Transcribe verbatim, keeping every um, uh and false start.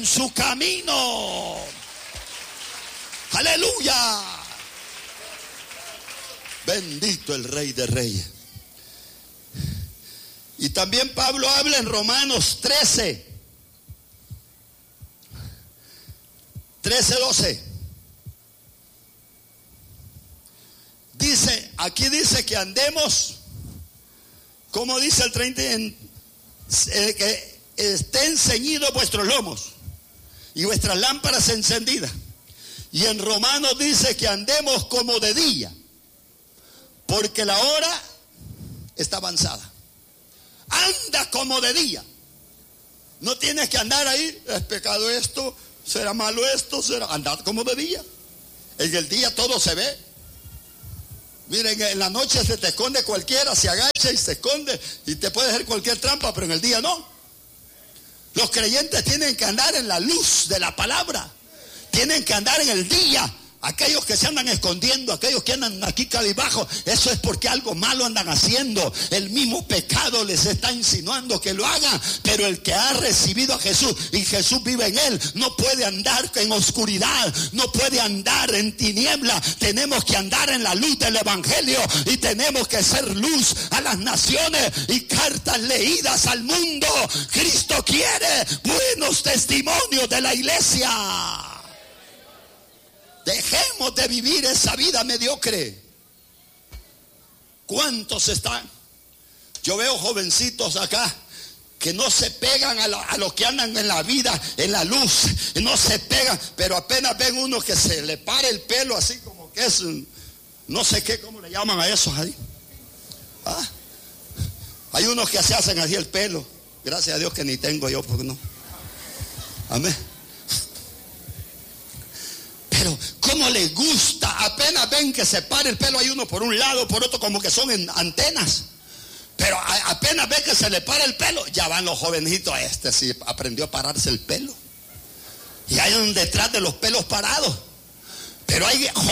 en su camino. Aleluya. Bendito el Rey de Reyes. Y también Pablo habla en Romanos trece, trece, doce. Dice, aquí dice que andemos, como dice el treinta, en, eh, que estén ceñidos vuestros lomos y vuestras lámparas encendidas. Y en Romanos dice que andemos como de día, porque la hora está avanzada. Anda como de día. No tienes que andar ahí, es pecado esto, será malo esto, será... Andar como de día. En el día todo se ve. Miren, en la noche se te esconde cualquiera, se agacha y se esconde y te puede hacer cualquier trampa, pero en el día no. Los creyentes tienen que andar en la luz de la palabra. Tienen que andar en el día. Aquellos que se andan escondiendo, aquellos que andan aquí cabizbajo, eso es porque algo malo andan haciendo. El mismo pecado les está insinuando que lo hagan. Pero el que ha recibido a Jesús y Jesús vive en él, no puede andar en oscuridad, no puede andar en tiniebla. Tenemos que andar en la luz del evangelio y tenemos que ser luz a las naciones y cartas leídas al mundo. Cristo quiere buenos testimonios de la iglesia. Dejemos de vivir esa vida mediocre. ¿Cuántos están? Yo veo jovencitos acá que no se pegan a, lo, a los que andan en la vida, en la luz, no se pegan, pero apenas ven uno que se le para el pelo así como que es, no sé qué, cómo le llaman a esos ahí. ¿Ah? Hay unos que se hacen así el pelo, gracias a Dios que ni tengo yo, porque no. Amén. Pero cómo les gusta, apenas ven que se para el pelo, hay uno por un lado, por otro, como que son en antenas. Pero a, apenas ven que se le para el pelo, ya van los jovencitos. Este sí aprendió a pararse el pelo. Y hay un detrás de los pelos parados. Pero hay